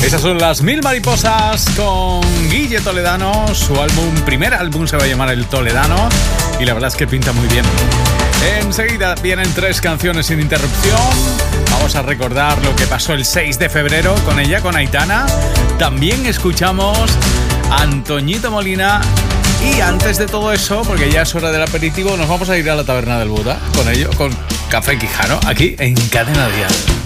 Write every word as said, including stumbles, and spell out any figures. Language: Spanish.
Esas son las Mil Mariposas con Guille Toledano. Su álbum, primer álbum, se va a llamar El Toledano y la verdad es que pinta muy bien. Enseguida vienen tres canciones sin interrupción. Vamos a recordar lo que pasó el seis de febrero con ella, con Aitana. También escuchamos a Antoñito Molina. Y antes de todo eso, porque ya es hora del aperitivo, nos vamos a ir a la Taberna del Buda con ello, con Café Quijano, aquí en Cadena Dial.